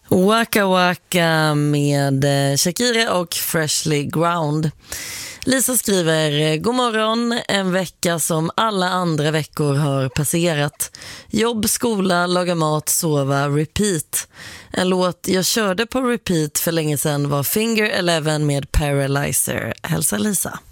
Waka Waka med Shakira och Freshly Ground. Lisa skriver: God morgon, en vecka som alla andra veckor har passerat. Jobb, skola, laga mat, sova, repeat. En låt jag körde på repeat för länge sedan var Finger 11 med Paralyzer. Hälsa Lisa.